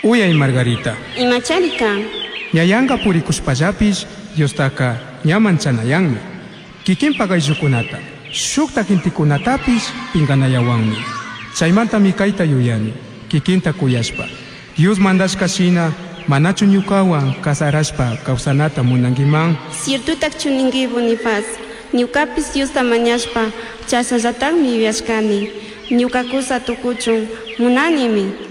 Uyay Margarita. Imacharika. Ñayanqa purikushpallapish Diostaka ñaman chanayanmi. Kikinpa ayllukunata, shuk takintikunatapish pinganayawanmi. Chaymantami kayta yuyani, kikinta kuyashpa. Dios mandashka shina, manachu ñukawan kasarashpa kawsanata munankiman. Ciertutak chuninki Boniface. Ñukapis Diosta mañashpa, chasallatakmi yuyashkani. Ñukakusa tukuchun, munanimi.